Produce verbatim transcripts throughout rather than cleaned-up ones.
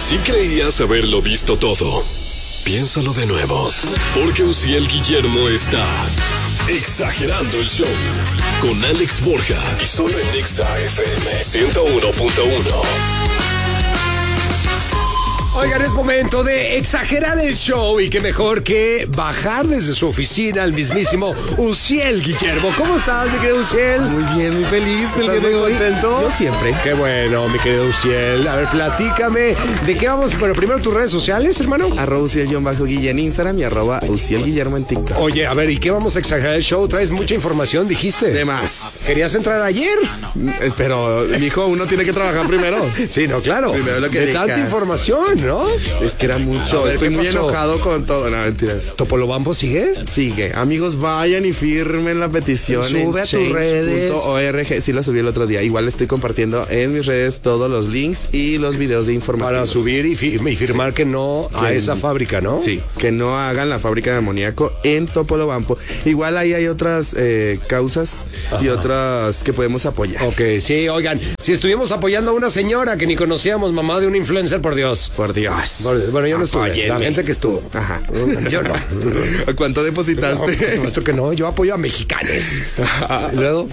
Si creías haberlo visto todo, piénsalo de nuevo, porque Uziel Guillermo está exagerando el show con Alex Borja y solo en Exa F M ciento uno punto uno. Oigan, es momento de exagerar el show y qué mejor que bajar desde su oficina al mismísimo Uziel Guillermo. ¿Cómo estás, mi querido Uziel? Muy bien, muy feliz el ¿Estás día de muy hoy. contento? Yo siempre. Qué bueno, mi querido Uziel. A ver, platícame, ¿de qué vamos? Bueno, primero tus redes sociales, hermano. Arroba Uziel-Guille en Instagram y arroba Uziel Guillermo en TikTok. Oye, a ver, ¿y qué vamos a exagerar el show? Traes mucha información, dijiste. De más. ¿Querías entrar ayer? Eh, Pero, mijo, uno tiene que trabajar primero. Sí, no, claro. Primero lo que de diga. tanta información, ¿no? Es que era mucho. A ver, Estoy ¿qué muy pasó? enojado con todo. No, mentiras. ¿Topolobampo sigue? Sigue. Amigos, vayan y firmen la petición. Sube en a tus redes. change punto org. Sí, la subí el otro día. Igual estoy compartiendo en mis redes todos los links y los videos de información. Para subir y, fi- y firmar que no a Que- esa fábrica, ¿no? Sí, que no hagan la fábrica de amoníaco en Topolobampo. Igual ahí hay otras eh, causas y otras que podemos apoyar. Ok, sí, oigan, si estuvimos apoyando a una señora que ni conocíamos, mamá de un influencer, por Dios. Por Dios. Por- Bueno, yo no estuve, Apóyenme. la gente que estuvo. Ajá. Yo no. ¿Cuánto No, depositaste? por supuesto que no, yo apoyo a mexicanos. Y luego,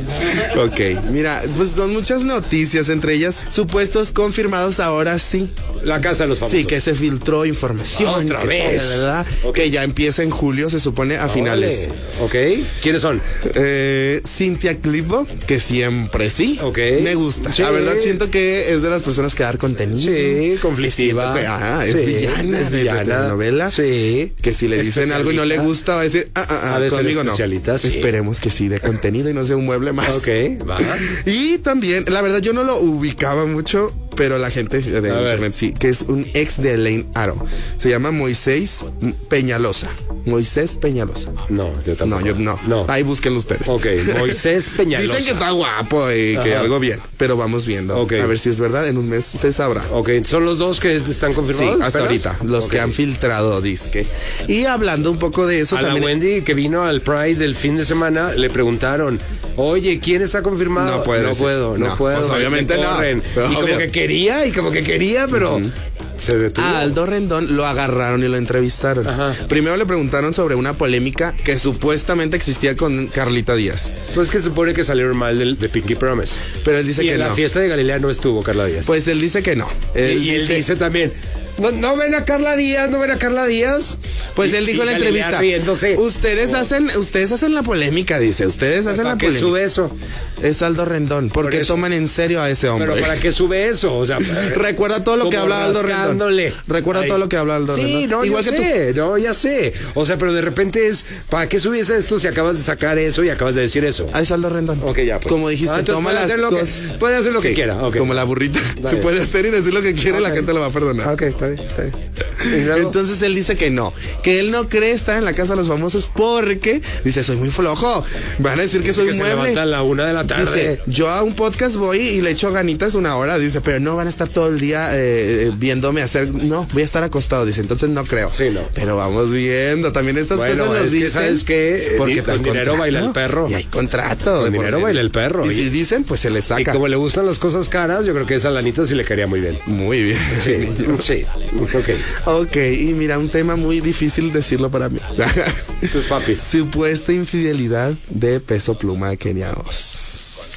Ok, mira, pues son muchas noticias, entre ellas supuestos confirmados ahora sí. la casa de los famosos. Sí, que se filtró información. Otra que- vez. ¿verdad? Ok. Que ya empieza en julio, se supone, a finales. Órale. Ok, ¿quiénes son? Eh, Cintia Clitbo, que siempre sí. Ok. Me gusta. Sí. La verdad, siento que es de las personas que dar contenido. Sí, conflictiva. Que siento que, ah, es Sí, villana, es es de, de villana. telenovela. Sí. Que si le dicen algo y no le gusta, va a decir, ah, ah, ah, Ha de ser conmigo no. especialita, sí. Esperemos que sí, de contenido y no sea un mueble más. Ok, va. Y también, la verdad, yo no lo ubicaba mucho, pero la gente de A ver. internet sí, que es un ex de Elaine Aro. Se llama Moisés Peñalosa. Moisés Peñalosa. No, yo tampoco. No, yo no. No. Ahí búsquenlo ustedes. Ok, Moisés Peñalosa. Dicen que está guapo y que Ajá. algo bien, pero vamos viendo. Ok. A ver si es verdad, en un mes se sabrá. Ok, ¿son los dos que están Sí, confirmados? hasta ¿Apenas? ahorita, los Ok. que han filtrado disque. Y hablando un poco de eso A la también. Wendy que vino al Pride del fin de semana le preguntaron, oye, ¿quién está confirmado? No puede no ser. puedo, no, No, puedo. pues obviamente me no. corren. Pero Y como obvio. que quería, y como que quería, pero se detuvo. A Aldo Rendón lo agarraron y lo entrevistaron. Ajá. Primero le preguntaron sobre una polémica que supuestamente existía con Carlita Díaz. Pues que se supone que salieron mal del- de Pinky Promise. Pero él dice Y que en la no. fiesta de Galilea no estuvo Carla Díaz. Pues él dice que no. Él y, y él dice- dice también, ¿no, no ven a Carla Díaz? ¿No ven a Carla Díaz? Pues Y- él dijo y en la Galilea entrevista. riéndose. Ustedes hacen, ustedes hacen la polémica, dice. Ustedes hacen ¿Para la qué polémica. sube eso? Es Aldo Rendón. ¿Por, Por qué eso. toman en serio a ese hombre? ¿Pero para qué sube eso? O sea, Recuerda todo lo que como habla Aldo Rendón. rascándole. Recuerda Ay. todo lo que habla Aldo Sí, Rendón. no, Igual ya que tú. sé, no, ya sé. O sea, pero de repente es, ¿para qué subiese esto si acabas de sacar eso y acabas de decir eso? Ah, es Aldo Rendón. Ok, ya. Pues. Como dijiste, Ah, entonces toma puede las hacer lo cosas. que, puede hacer lo que Sí, quiera. ok. Como la burrita. Vale. Se puede hacer y decir lo que quiere, la Ok. gente lo va a perdonar. Ah, ok, está bien, está bien. Y luego, Entonces él dice que no, que él no cree estar en la casa de los famosos porque dice, soy muy flojo. Van a decir que soy que un se mueble. levanta a la una de la tarde. Dice, yo a un podcast voy y le echo ganitas una hora, dice, pero no van a estar todo el día eh, viéndome hacer, no, voy a estar acostado, dice, entonces no creo. Sí, no. Pero vamos viendo, también estas Bueno, cosas nos es que, dicen. ¿sabes qué? Porque Con está el dinero contrato. baila el perro. Y hay contrato. Con de dinero por baila el perro. Y si Y- dicen, pues se les Y saca. como le gustan las cosas caras, yo creo que esa lanita sí le caería muy bien. Muy bien. Sí, sí. Ok. Ok, y mira, un tema muy difícil decirlo para mí. Tus papis. Supuesta infidelidad de Peso Pluma a Kenia Oz.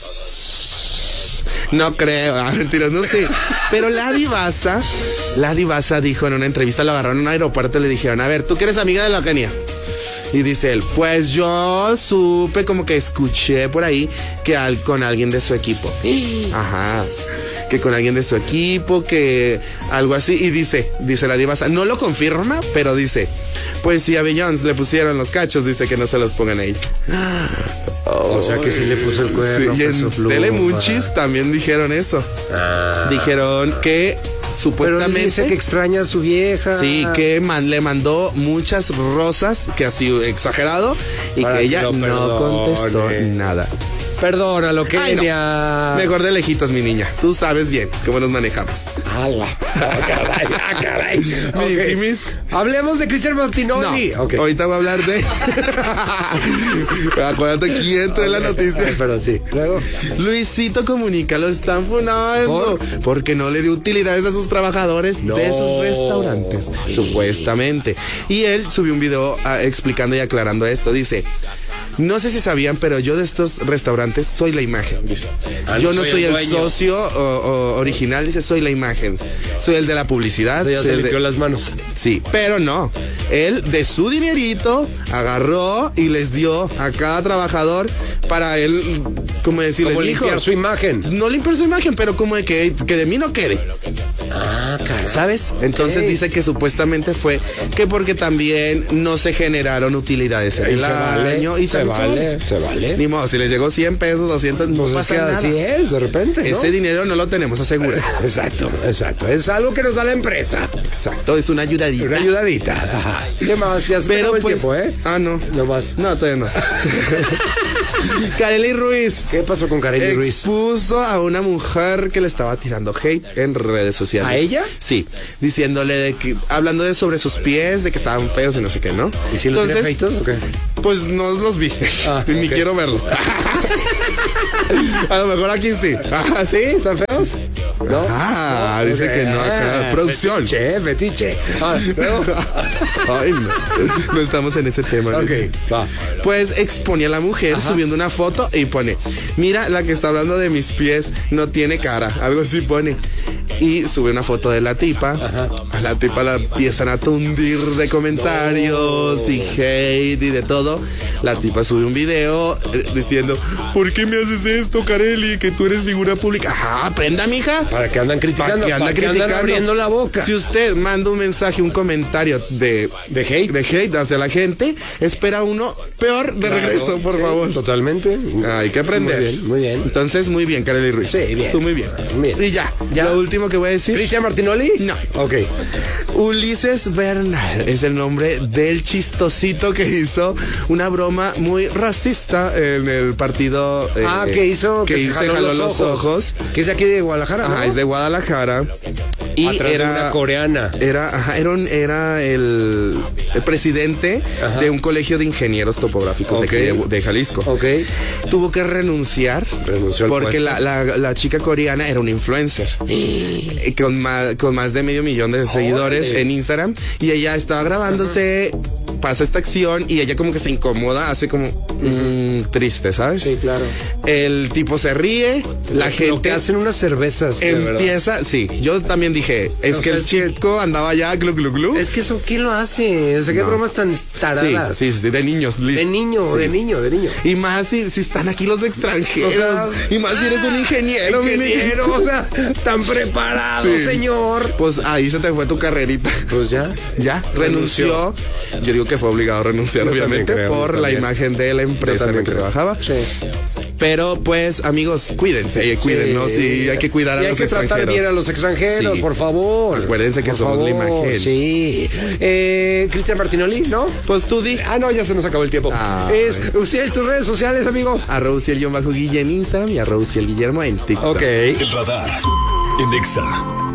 No creo, ah, mentiras, no sé. Pero la divasa, la divasa dijo en una entrevista, lo agarraron en un aeropuerto y le dijeron, a ver, ¿tú que eres amiga de la Kenia? Y dice él, pues yo supe, como que escuché por ahí que al, con alguien de su equipo. Ajá. Que con alguien de su equipo, que algo así. Y dice, dice la divasa, no lo confirma, pero dice, pues si a Beyoncé le pusieron los cachos, dice que no se los pongan a ella. O sea que sí le puso el cuerno. Sí, y Peso en Pluma. Telemuchis también dijeron eso. Ah. Dijeron que Pero supuestamente... dice que extraña a su vieja. Sí, que man, le mandó muchas rosas, que ha sido exagerado, y Para que que ella lo no perdone. contestó nada. Perdónalo, Ay, no. Kenia. Mejor de lejitos, mi niña. Tú sabes bien cómo nos manejamos. ¡Hala! ¡Ah, caray! ¡Ah, caray! Mi- Ok. mis- Hablemos de Cristian Martinoli. No, Ok. ahorita voy a hablar de... Acuérdate quién entra en la noticia. Ay, pero sí. Luego. Luisito Comunica lo están funando ¿Por? porque no le dio utilidades a sus trabajadores No. de sus restaurantes, supuestamente. Y él subió un video ah, explicando y aclarando esto. Dice: no sé si sabían, pero yo de estos restaurantes soy la imagen. Dice. Ah, yo no no soy soy el el, dueño. socio o- o original, dice, soy la imagen. Soy el de la publicidad. Ya soy se el de- limpió las manos. Sí, pero no. Él de su dinerito agarró y les dio a cada trabajador para él, como decirles, Como limpiar "Mijos, su imagen. no limpiar su imagen, pero como de que, que de mí no quede. Ah, caray. ¿Sabes? Entonces Ok. dice que supuestamente fue que porque también no se generaron utilidades en Y el se vale, año. Y se también vale, se vale. Ni modo, si les llegó cien pesos, doscientos, no Pues es pasa que nada. así es, de repente, ¿no? Ese dinero no lo tenemos asegurado. Exacto, exacto. Es algo que nos da la empresa. Exacto, es una ayudadita. Una ayudadita. Ajá. ¿Qué más? Ya se Pero acabó el pues, tiempo, ¿eh? ah, no. No más. No, todavía no. Kareli Ruiz. ¿Qué pasó con Kareli Ruiz? Expuso a una mujer que le estaba tirando hate en redes sociales. ¿A ella? Sí, diciéndole de que, hablando de sobre sus pies, de que estaban feos y no sé qué, ¿no? ¿Y si los tiene feitos o qué? Pues no los vi, Ah, ni ok. quiero verlos. A lo mejor aquí sí. Ah, ¿sí? ¿Están feos? ¿No? Ah, No, dice ok. que no acá. Ah, Producción. Fetiche, fetiche. Ah, luego. Ay, no. No estamos en ese tema. Ok, va. Pues expone a la mujer subiendo una foto y pone: mira, la que está hablando de mis pies no tiene cara. Algo así pone. Y sube una foto de la tipa. A la tipa la empiezan a tundir de comentarios y hate y de todo. La tipa sube un video eh, diciendo: ¿por qué me haces esto, Kareli? Que tú eres figura pública. Ajá, aprenda, mija. ¿Para qué andan criticando? ¿Para qué anda ¿Para qué andan criticando? abriendo la boca? Si usted manda un mensaje, un comentario de, ¿De hate? de hate hacia la gente, espera uno peor de Claro, regreso, por sí, favor. Totalmente. Hay que aprender. Muy bien, muy bien. Entonces, muy bien, Kareli Ruiz. Sí, bien. Tú muy bien. Bien. Y ya, Ya. lo último que voy a decir. ¿Cristian Martinoli? No. Ok. Ulises Bernal es el nombre del chistosito que hizo una broma muy racista en el partido. eh, Ah, que hizo que se hizo jaló los ojos. Que es de aquí de Guadalajara, Ajá, ¿no? es de Guadalajara. Y Atrás de era una coreana. Era, ajá, era, un- era el, el presidente Ajá. de un colegio de ingenieros topográficos Ok. de, aquí de- de Jalisco. Ok. Tuvo que renunciar Renunció al porque puesto. la, la- la chica coreana era una influencer eh, con, más, con más de medio millón de seguidores Órale. en Instagram y ella estaba grabándose. Pasa esta acción y ella como que se incomoda, hace como mm, triste, ¿sabes? Sí, claro. El tipo se ríe, la Lo gente que hacen unas cervezas. de verdad. empieza, sí, yo también dije, es O que sea, el es que- chico andaba ya glu glu glu. Es que eso, ¿quién lo hace? O sea, qué No. bromas tan Sí, taradas. sí, sí, de niños. li- De niño, sí. de niño, de niño. Y más si, si están aquí los extranjeros. O sea, y más si eres un ingeniero, mi Ingeniero, niño. o sea, tan preparado, Sí. señor. Pues ahí se te fue tu carrerita. Pues ya. Ya, renunció. Yo digo que fue obligado a renunciar, Yo obviamente, también creo, por yo la también. imagen de la empresa en la también que creo. trabajaba. Sí. Pero pues, amigos, cuídense, eh, cuídennos y hay que cuidar a Y hay los que tratar extranjeros. bien a los extranjeros, Sí. por favor. Acuérdense que Por somos la favor, imagen. Sí. Eh, Cristian Martinoli, ¿no? Pues tú di. Ah, no, ya se nos acabó el tiempo. Ah, es Uciel, tus redes sociales, amigo. A Rousiel-Guille en Instagram y a Rousiel Guillermo en TikTok. Ok. El radar en Exa.